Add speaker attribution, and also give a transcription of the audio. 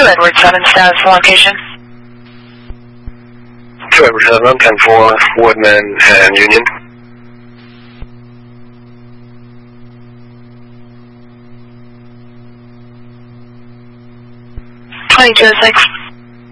Speaker 1: Edward 7, status and location.
Speaker 2: 2 Edward 7, 10-4, Woodman and Union.
Speaker 1: Two 6.